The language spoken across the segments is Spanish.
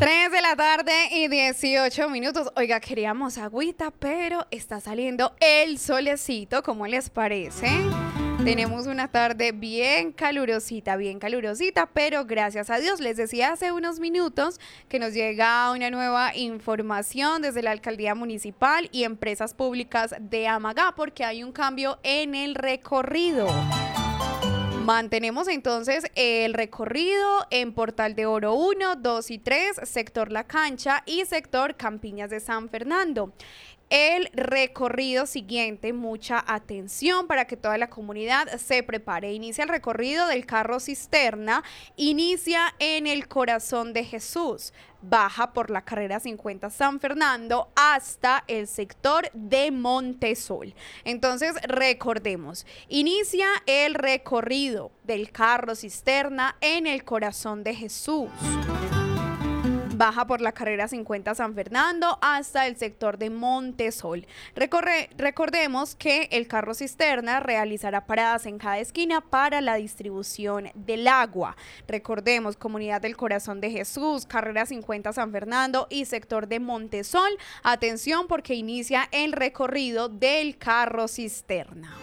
3 de la tarde y 18 minutos. Oiga, queríamos agüita, pero está saliendo el solecito, ¿cómo les parece? Tenemos una tarde bien calurosita, pero gracias a Dios, les decía hace unos minutos que nos llega una nueva información desde la Alcaldía Municipal y Empresas Públicas de Amagá, porque hay un cambio en el recorrido. Mantenemos entonces el recorrido en Portal de Oro 1, 2 y 3, sector La Cancha y sector Campiñas de San Fernando. El recorrido siguiente, mucha atención para que toda la comunidad se prepare. Inicia el recorrido del carro cisterna, inicia en el Corazón de Jesús, baja por la carrera 50 San Fernando hasta el sector de Montesol. Entonces recordemos, inicia el recorrido del carro cisterna en el Corazón de Jesús. Baja por la carrera 50 San Fernando hasta el sector de Montesol. Recordemos que el carro cisterna realizará paradas en cada esquina para la distribución del agua. Recordemos, Comunidad del Corazón de Jesús, carrera 50 San Fernando y sector de Montesol. Atención porque inicia el recorrido del carro cisterna.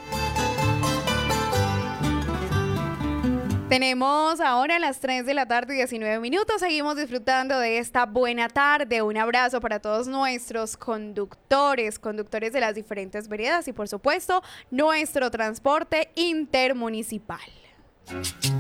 Tenemos ahora las 3 de la tarde y 19 minutos. Seguimos disfrutando de esta buena tarde. Un abrazo para todos nuestros conductores de las diferentes veredas y por supuesto nuestro transporte intermunicipal.